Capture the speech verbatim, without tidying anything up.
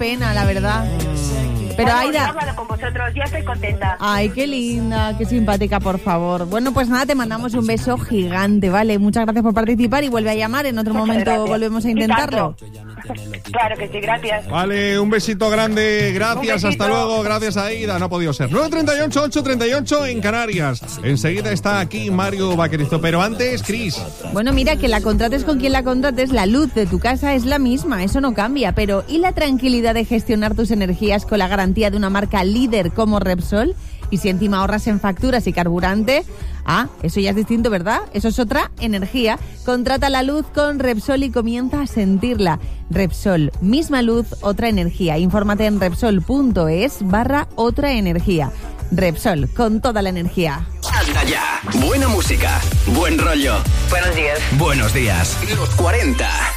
pena, la verdad. Pero bueno, Aida... he hablado con vosotros, ya estoy contenta. Ay, qué linda, qué simpática, por favor. Bueno, pues nada, te mandamos un beso gigante, ¿vale? Muchas gracias por participar y vuelve a llamar. En otro Muchas momento gracias. volvemos a intentarlo. Claro que sí, gracias. Vale, un besito grande, gracias, Un hasta besito. luego, gracias Aida, no ha podido ser. nueve treinta y ocho, ocho treinta y ocho en Canarias. Enseguida está aquí Mario Vaquerizo, pero antes, Cris. Bueno, mira, que la contrates con quien la contrates, la luz de tu casa es la misma, eso no cambia, pero ¿y la tranquilidad de gestionar tus energías con la garantía de una marca líder como Repsol? Y si encima ahorras en facturas y carburante, ah, eso ya es distinto, ¿verdad? Eso es otra energía. Contrata la luz con Repsol y comienza a sentirla. Repsol, misma luz, otra energía. Infórmate en Repsol.es barra otra energía. Repsol, con toda la energía. Anda ya. Buena música, buen rollo. Buenos días. Buenos días. Los cuarenta.